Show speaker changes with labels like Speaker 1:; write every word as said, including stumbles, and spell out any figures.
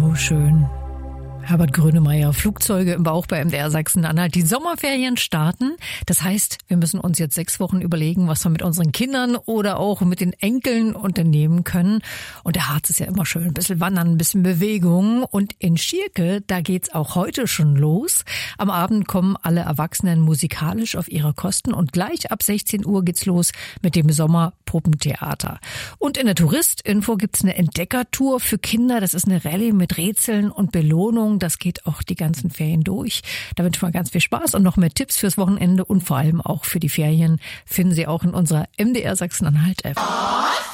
Speaker 1: so schön. Herbert Grönemeyer, Flugzeuge im Bauch bei M D R Sachsen-Anhalt. Die Sommerferien starten. Das heißt, wir müssen uns jetzt sechs Wochen überlegen, was wir mit unseren Kindern oder auch mit den Enkeln unternehmen können. Und der Harz ist ja immer schön. Ein bisschen wandern, ein bisschen Bewegung. Und in Schierke, da geht's auch heute schon los. Am Abend kommen alle Erwachsenen musikalisch auf ihre Kosten. Und gleich ab sechzehn Uhr geht's los mit dem Sommerpuppentheater. Und in der Touristinfo gibt's eine Entdeckertour für Kinder. Das ist eine Rallye mit Rätseln und Belohnungen. Das geht auch die ganzen Ferien durch. Da wünsche ich mal ganz viel Spaß und noch mehr Tipps fürs Wochenende und vor allem auch für die Ferien finden Sie auch in unserer M D R Sachsen-Anhalt-App.